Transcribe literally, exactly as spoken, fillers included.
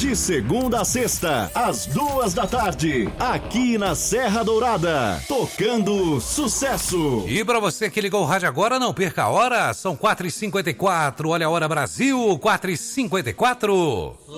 De segunda a sexta, às duas da tarde, aqui na Serra Dourada, tocando sucesso. E para você que ligou o rádio agora, não perca a hora, são quatro e cinquenta e quatro, olha a hora Brasil, quatro e cinquenta e quatro.